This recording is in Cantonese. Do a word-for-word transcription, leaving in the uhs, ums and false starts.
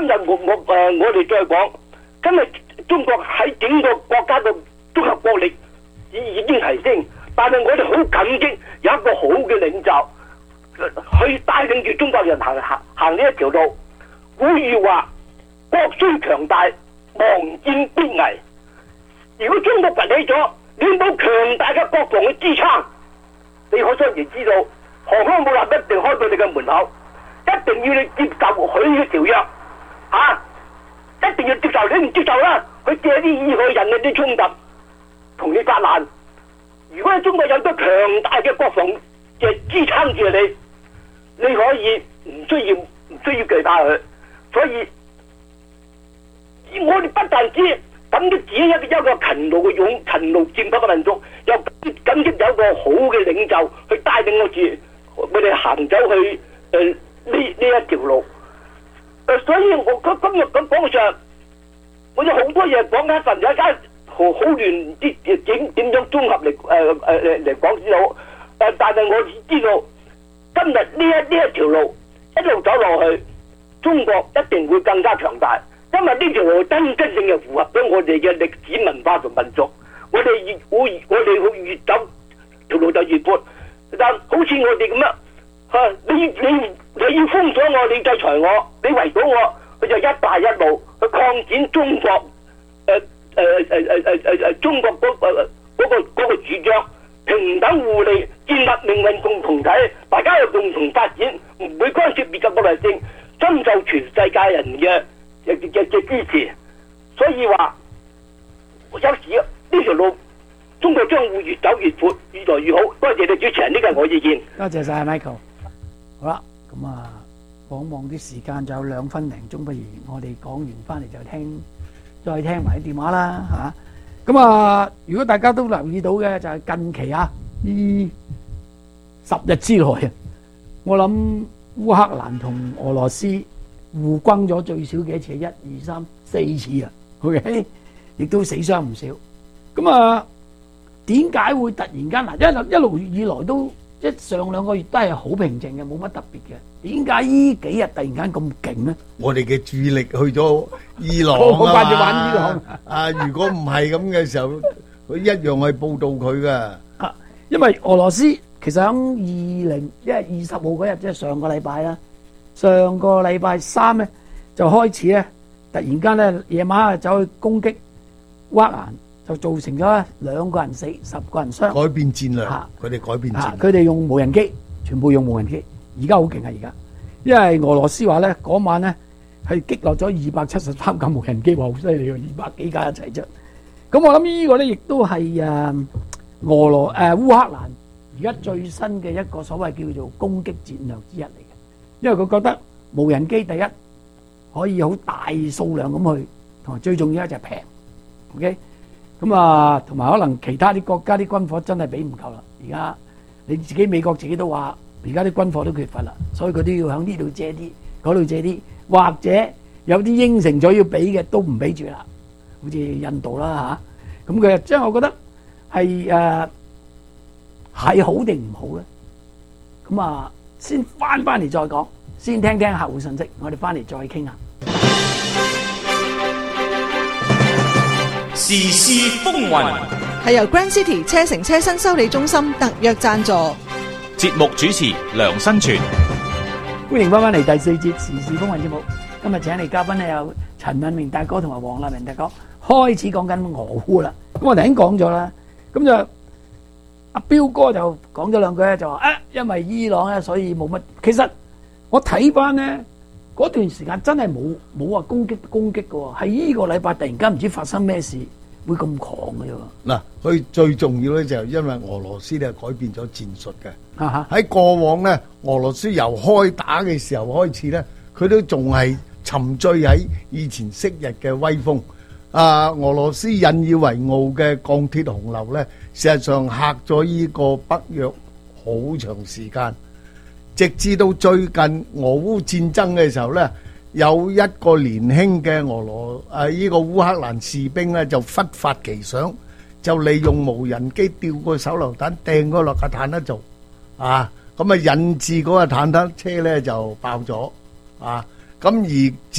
日我我誒、呃、我哋再講，今日中國喺整個國家嘅綜合國力已已經提升，但係我哋好感激有一個好嘅領袖去帶領住中國人行行行呢一條路。古語話：國雖強大，亡戰必危。如果中國崛起咗，你冇強大嘅國防去支撐，你可想而知道，航空母艦一定開到你嘅門口，一定要你接受佢嘅條約，吓、啊，一定要接受。你唔接受啦，佢借啲意去引你啲衝突，同你發難。如果中國有咗強大嘅國防嘅支撐住你，你可以唔需要唔需要懼怕佢。所以，我哋不但止感激自己一個一個勤勞嘅勇勤勞戰鬥嘅民族，又感激有一個好嘅領袖去帶領我哋，我哋行走去誒呢呢一條路。誒、呃，所以我今今日咁講上，我有好多嘢講緊，陣有一間好好亂啲點點樣綜合嚟誒誒誒嚟講先好。誒、呃，但係我知道今日呢一呢一條路一路走落去，中國一定會更加強大，因為呢條路真真正正符合咗我哋嘅歷史文化同民族。我哋越會我哋會越走條路就越闊。但好似我哋咁樣嚇，你你你要封鎖我，你制裁我，你圍堵我，佢就一帶一路去擴展中國誒誒誒誒誒誒誒中國嗰誒嗰個嗰個主張平等互利，建立命運共同體，大家又共同發展，唔會干涉別嘅國內政。深受全世界人嘅嘅嘅嘅支持，所以話有時呢條路中國將會越走越闊，越來越好。多謝你主持人，呢個係我意見。 多謝晒 Michael。好啦，咁啊，望望啲時間就有兩分零鐘，不如我哋講完翻嚟就聽，再聽埋啲電話啦嚇。咁啊，如果大家都留意到嘅就係近期啊，呢十日之內啊，我諗。烏克蘭同俄羅斯互轟咗最少幾次？一、二、三、四次啊 ！OK， 亦都死傷唔少。咁啊，點解會突然間嗱一路一路以來都一上兩個月都係好平靜嘅，冇乜特別嘅？點解呢幾日突然間咁勁咧？ 我哋嘅注意力去咗伊朗啊！我掛住玩伊朗啊！如果唔係咁嘅時候，佢一樣係報導佢㗎。 啊，因為俄羅斯。其實喺二零一月二十號嗰日，即係上個禮拜啦，上個禮拜三咧就開始咧，突然間咧夜晚走去攻擊烏克蘭，就造成咗兩個人死，十個人傷。 改變戰略，佢哋改變戰略。 佢哋用無人機，全部用無人機。而家好勁啊！而家，因為俄羅斯話咧嗰晚咧係擊落咗二百七十三架無人機，話好犀利喎，二百幾架一齊啫。咁我諗呢個咧亦都係誒俄羅誒烏克蘭。而家最新嘅一個所謂叫做攻擊戰略之一嚟嘅，因為佢覺得無人機第一可以好大數量咁去，同埋最重要咧就係平 ，OK，咁啊，同埋可能其他啲國家啲軍火真係俾唔夠啦。而家你自己美國自己都話，而家啲軍火都缺乏啦，所以佢都要喺呢度借啲，嗰度借啲，或者有啲應承咗要俾嘅都唔俾住啦，好似印度啦嚇，咁佢即係我覺得係誒。係好定唔好咧？咁啊，先翻翻嚟再講，先聽聽客戶信息，我哋翻嚟再傾下。 時事風雲係由 Grand City 車城車身修理中心特約贊助。 節目主持梁新全， 歡迎翻翻嚟第四節時事風雲節目。今日請嚟嘉賓咧有陳敏明大哥同埋黃立明大哥，開始講緊俄烏啦。咁我頭先講咗啦，咁就。阿彪哥就講咗兩句咧，就話啊，因為伊朗咧，所以冇乜。其實我睇翻咧嗰段時間真係冇冇話攻擊攻擊嘅喎，係呢個禮拜突然間唔知發生咩事會咁狂嘅啫。 嗱，佢最重要咧就係因為俄羅斯咧改變咗戰術嘅。喺嚇過往咧，俄羅斯由開打嘅時候開始咧，佢都仲係沉醉喺以前昔日嘅威風。啊！俄羅斯引以為傲嘅鋼鐵洪流咧，事實上嚇咗呢個北約好長時間，直至到最近俄烏戰爭嘅時候咧，有一個年輕嘅俄羅啊呢個烏克蘭士兵咧就忽發奇想，就利用無人機吊個手榴彈掟嗰落架坦克度，啊咁啊引致嗰個坦克車咧就爆咗，啊咁而